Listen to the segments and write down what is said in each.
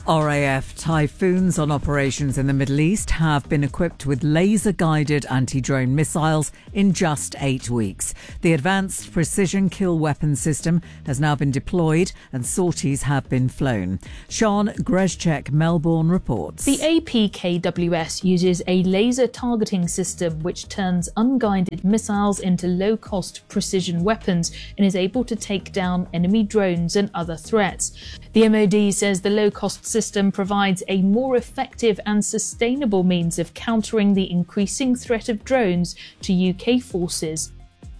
RAF Typhoons on operations in the Middle East have been equipped with laser-guided anti-drone missiles in just 8 weeks. The Advanced Precision Kill Weapon System has now been deployed and sorties have been flown. Sean Grezchek, Melbourne, reports. The APKWS uses a laser targeting system which turns unguided missiles into low-cost precision weapons and is able to take down enemy drones and other threats. The MOD says the low-cost system provides a more effective and sustainable means of countering the increasing threat of drones to UK forces.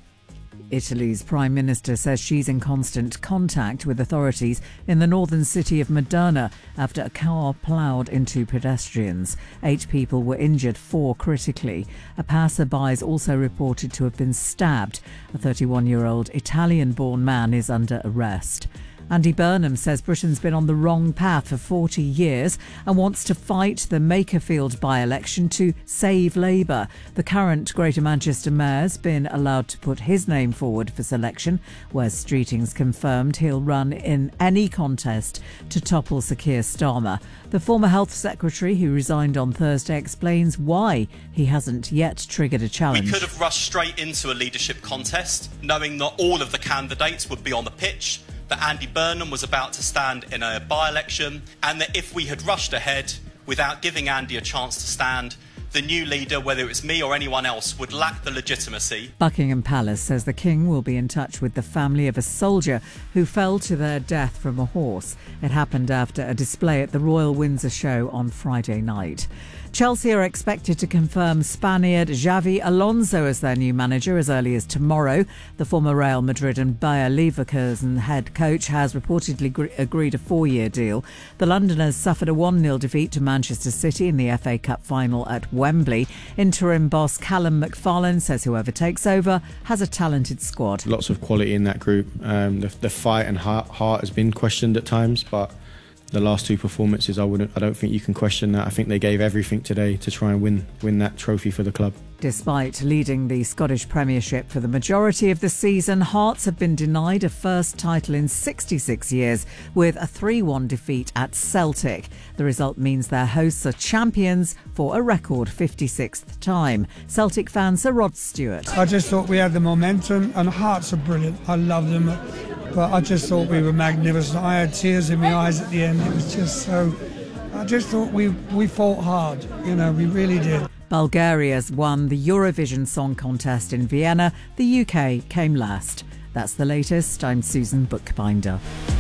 Italy's Prime Minister says she's in constant contact with authorities in the northern city of Modena after a car ploughed into pedestrians. 8 people were injured, 4 critically. A passerby is also reported to have been stabbed. A 31-year-old Italian-born man is under arrest. Andy Burnham says Britain's been on the wrong path for 40 years and wants to fight the Makerfield by-election to save Labour. The current Greater Manchester mayor's been allowed to put his name forward for selection. Wes Streeting's confirmed he'll run in any contest to topple Sir Keir Starmer. The former Health Secretary, who resigned on Thursday, explains why he hasn't yet triggered a challenge. We could have rushed straight into a leadership contest, knowing that all of the candidates would be on the pitch, that Andy Burnham was about to stand in a by-election, and that if we had rushed ahead without giving Andy a chance to stand, the new leader, whether it's me or anyone else, would lack the legitimacy. Buckingham Palace says the King will be in touch with the family of a soldier who fell to their death from a horse. It happened after a display at the Royal Windsor Show on Friday night. Chelsea are expected to confirm Spaniard Xavi Alonso as their new manager as early as tomorrow. The former Real Madrid and Bayer Leverkusen head coach has reportedly agreed a 4-year deal. The Londoners suffered a 1-0 defeat to Manchester City in the FA Cup final at Wembley. Interim boss Callum McFarlane says whoever takes over has a talented squad. Lots of quality in that group. The fight and heart has been questioned at times, but the last 2 performances, I don't think you can question that. I think they gave everything today to try and win that trophy for the club. Despite leading the Scottish Premiership for the majority of the season, Hearts have been denied a first title in 66 years with a 3-1 defeat at Celtic. The result means their hosts are champions for a record 56th time. Celtic fan Sir Rod Stewart. I just thought we had the momentum, and Hearts are brilliant. I love them. But I just thought we were magnificent. I had tears in my eyes at the end. It was just so... I just thought we fought hard. You know, we really did. Bulgaria's won the Eurovision Song Contest in Vienna. The UK came last. That's the latest. I'm Susan Bookbinder.